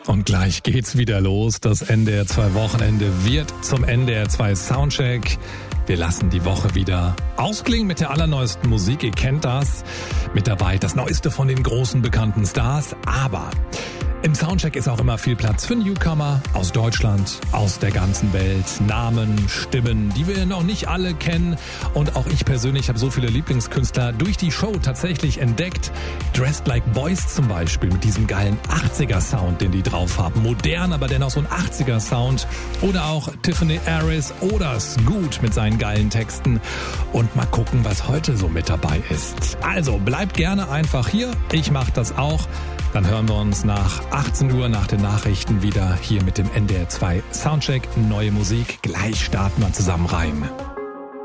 Und gleich geht's wieder los. Das NDR 2 Wochenende wird zum NDR 2 Soundcheck. Wir lassen die Woche wieder ausklingen mit der allerneuesten Musik. Ihr kennt das. Mit dabei das Neueste von den großen bekannten Stars. Aber im Soundcheck ist auch immer viel Platz für Newcomer aus Deutschland, aus der ganzen Welt. Namen, Stimmen, die wir noch nicht alle kennen. Und auch ich persönlich habe so viele Lieblingskünstler durch die Show tatsächlich entdeckt. Dressed Like Boys zum Beispiel mit diesem geilen 80er-Sound, den die drauf haben. Modern, aber dennoch so ein 80er-Sound. Oder auch Tiffany Harris oder Scoot mit seinen geilen Texten. Und mal gucken, was heute so mit dabei ist. Also bleibt gerne einfach hier. Ich mache das auch. Dann hören wir uns nach 18 Uhr nach den Nachrichten wieder hier mit dem NDR 2 Soundcheck. Neue Musik. Gleich starten wir zusammen rein.